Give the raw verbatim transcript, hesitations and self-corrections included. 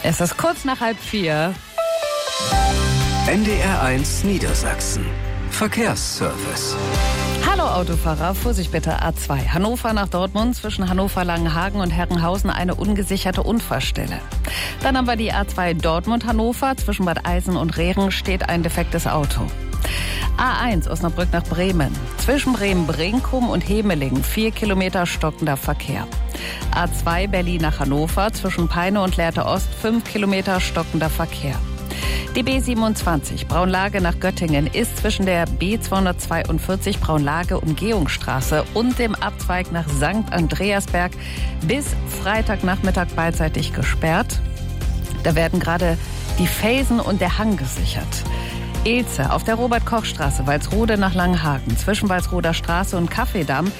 Es ist kurz nach halb vier. N D R eins Niedersachsen. Verkehrsservice. Hallo Autofahrer, Vorsicht bitte, A zwei. Hannover nach Dortmund, zwischen Hannover-Langenhagen und Herrenhausen eine ungesicherte Unfallstelle. Dann haben wir die A zwei Dortmund-Hannover, zwischen Bad Eisen und Rehren steht ein defektes Auto. A eins Osnabrück nach Bremen, zwischen Bremen-Brinkum und Hemelingen, vier Kilometer stockender Verkehr. A zwei Berlin nach Hannover, zwischen Peine und Lehrte Ost, fünf Kilometer stockender Verkehr. Die B siebenundzwanzig Braunlage nach Göttingen ist zwischen der B zweihundertzweiundvierzig Braunlage Umgehungsstraße und dem Abzweig nach Sankt Andreasberg bis Freitagnachmittag beidseitig gesperrt. Da werden gerade die Felsen und der Hang gesichert. Ilze auf der Robert-Koch-Straße, Walsrode nach Langenhagen, zwischen Walsroder Straße und Kaffeedamm